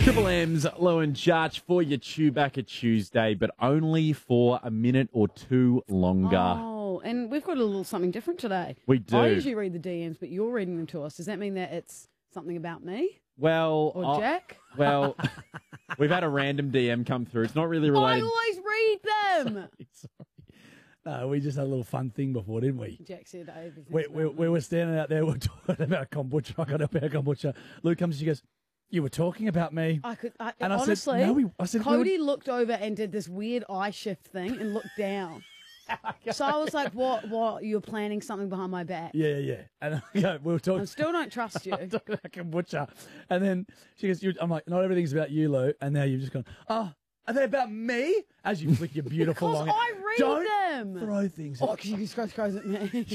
Triple M's Low and Judge for your Chewbacca Tuesday, but only for a minute or two longer. Oh, and we've got a little something different today. We do. I usually read the DMs, but you're reading them to us. Does that mean that it's something about me Well, or Jack? Well, we've had a random DM come through. It's not really related. I always read them. Sorry. No, we just had a little fun thing before, didn't we? Jack said everything. We were standing out there, we were talking about kombucha. I got up about kombucha. Luke comes and she goes, "You were talking about me." And honestly, said, "No, I said, Cody looked over and did this weird eye shift thing and looked down. So I was like, what? You're planning something behind my back? Yeah. And we were talking. I still don't trust you. talking about kombucha. And then she goes, I'm like, not everything's about you, Lou. And now you've just gone, oh, are they about me? As you flick your beautiful Because long I read Don't them. throw things. Oh, because you scratch at me.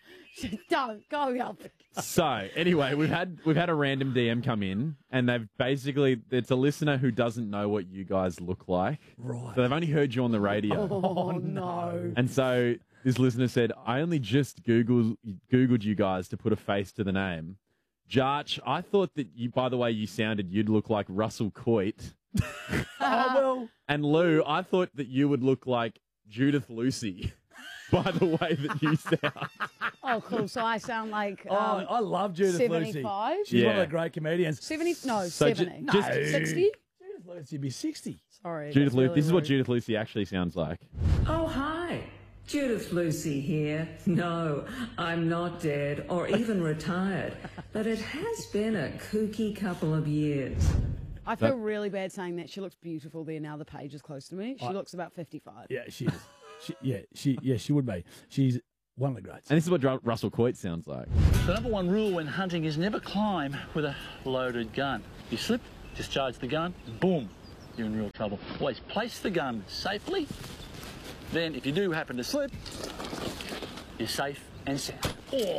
Don't go up. So anyway, we've had a random DM come in, and it's a listener who doesn't know what you guys look like. Right. So they've only heard you on the radio. Oh no. And so this listener said, I only just Googled you guys to put a face to the name. Jarch, I thought that you, by the way you sounded, you'd look like Russell Coit. Oh, well. And Lou, I thought that you would look like Judith Lucy by the way that you sound. Oh, cool. So I sound like I love Judith 75? Lucy. She's one of the great comedians. 70? No, So 70. just 60? Judith Lucy would be 60. Sorry. Judith that's Lucy. really This is what rude. Judith Lucy actually sounds like. Oh, hi. Judith Lucy here. No, I'm not dead or even retired, but it has been a kooky couple of years. I feel really bad saying that. She looks beautiful there now. The page is close to me. She looks about 55. Yeah, she is. She would be. She's one of the greats. And this is what Russell Coit sounds like. The number one rule when hunting is never climb with a loaded gun. You slip, discharge the gun, boom, you're in real trouble. Always place the gun safely. Then, if you do happen to slip, you're safe and sound.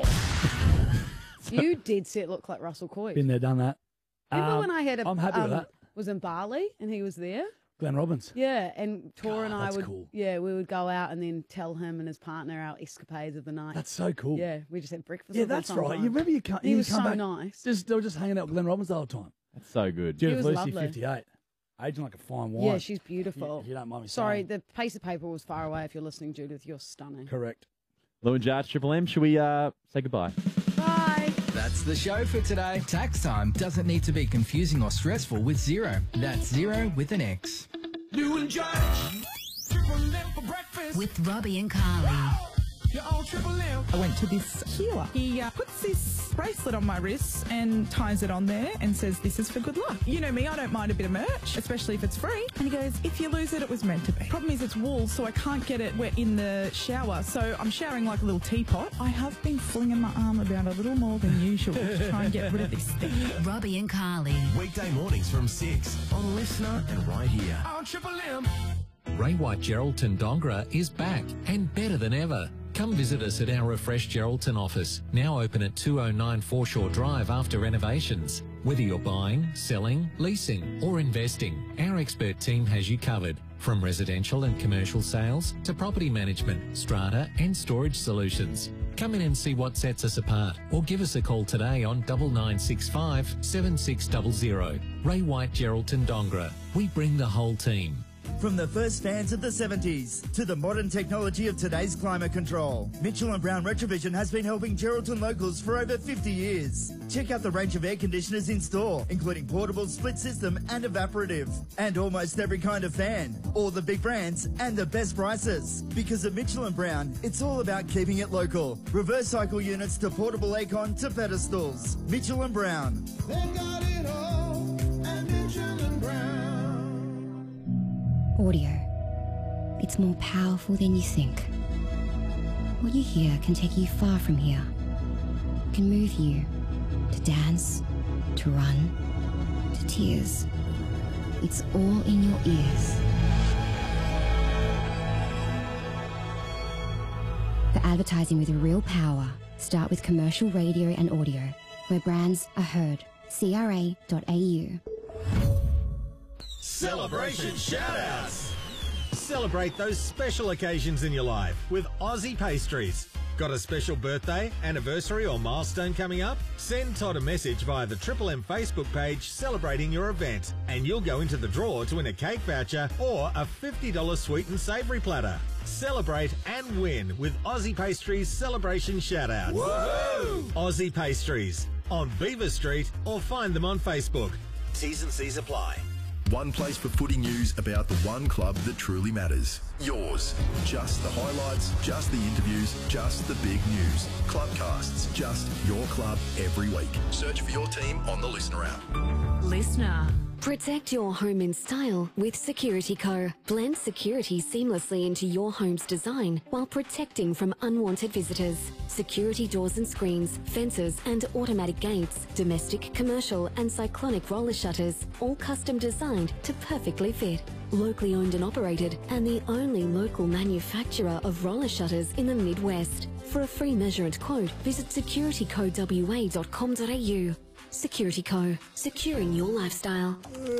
Oh. You did set look like Russell Coit. Been there, done that. Remember when I had I'm happy with that. Was in Bali and he was there? Glenn Robbins. Yeah, and Tor and I that's would, cool. we would go out and then tell him and his partner our escapades of the night. That's so cool. Yeah, we just had breakfast. Yeah, with him that's right. sometimes. You remember He was come so back, nice. They were just hanging out with Glenn Robbins the whole time. That's so good. Judith was Lucy, lovely. 58. Aging like a fine wine. Yeah, she's beautiful. If you don't mind me Sorry, saying. the piece of paper was far away. If you're listening, Judith, you're stunning. Correct. Lou and Jarch, Triple M, should we say goodbye? Bye. That's the show for today. Tax time doesn't need to be confusing or stressful with Xero. That's Xero with an X. Lou and Judge, Triple M for breakfast. With Robbie and Carly. You're on Triple M. I went to this healer. He puts this bracelet on my wrist and ties it on there and says, "This is for good luck." You know me, I don't mind a bit of merch, especially if it's free. And he goes, "If you lose it, it was meant to be." Problem is it's wool, so I can't get it wet in the shower. So I'm showering like a little teapot. I have been flinging my arm about a little more than usual to try and get rid of this thing. Robbie and Carly. Weekday mornings from 6 on Listener and right here on Triple M. Ray White Geraldton Dongra is back and better than ever. Come visit us at our refreshed Geraldton office, now open at 209 Foreshore Drive after renovations. Whether you're buying, selling, leasing or investing, our expert team has you covered. From residential and commercial sales to property management, strata and storage solutions. Come in and see what sets us apart or give us a call today on 9965 7600. Ray White Geraldton Dongra. We bring the whole team. From the first fans of the 70s to the modern technology of today's climate control, Mitchell & Brown Retrovision has been helping Geraldton locals for over 50 years. Check out the range of air conditioners in store, including portable, split system and evaporative. And almost every kind of fan. All the big brands and the best prices. Because at Mitchell & Brown, it's all about keeping it local. Reverse cycle units to portable aircon to pedestals. Mitchell & Brown. They've got it all at Mitchell & Brown. Audio. It's more powerful than you think. What you hear can take you far from here. It can move you to dance, to run, to tears. It's all in your ears. For advertising with real power, start with commercial radio and audio, where brands are heard. CRA.au. Celebration shoutouts. Celebrate those special occasions in your life with Aussie Pastries. Got a special birthday, anniversary or milestone coming up? Send Todd a message via the Triple M Facebook page celebrating your event, and you'll go into the draw to win a cake voucher or a $50 sweet and savoury platter. Celebrate and win with Aussie Pastries Celebration Shoutouts. Woohoo! Aussie Pastries on Beaver Street or find them on Facebook. T's and C's apply. One place for footy news about the one club that truly matters. Yours. Just the highlights, just the interviews, just the big news. Clubcasts, just your club every week. Search for your team on the Listener app. Listener. Protect your home in style with Security Co. Blend security seamlessly into your home's design while protecting from unwanted visitors. Security doors and screens, fences and automatic gates, domestic, commercial and cyclonic roller shutters, all custom designed to perfectly fit. Locally owned and operated and the only local manufacturer of roller shutters in the Midwest. For a free measurement quote, visit securitycowa.com.au. Security Co. Securing your lifestyle.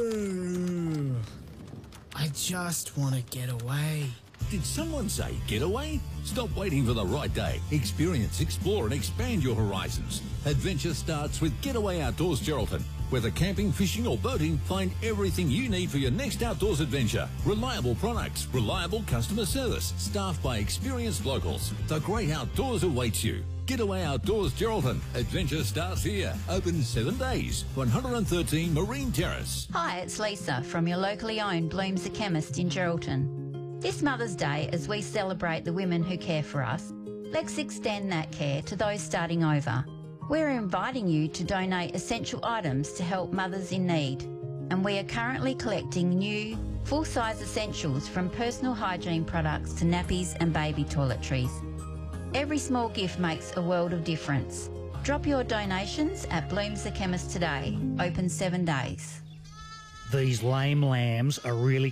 I just want to get away. Did someone say get away? Stop waiting for the right day. Experience, explore and expand your horizons. Adventure starts with Getaway Outdoors Geraldton. Whether camping, fishing or boating, find everything you need for your next outdoors adventure. Reliable products, reliable customer service, staffed by experienced locals. The great outdoors awaits you. Getaway Outdoors Geraldton. Adventure starts here. Open 7 days. 113 Marine Terrace. Hi, it's Lisa from your locally owned Bloom's the Chemist in Geraldton. This Mother's Day, as we celebrate the women who care for us, let's extend that care to those starting over. We're inviting you to donate essential items to help mothers in need. And we are currently collecting new, full-size essentials from personal hygiene products to nappies and baby toiletries. Every small gift makes a world of difference. Drop your donations at Bloom's the Chemist today. Open 7 days. These lame lambs are really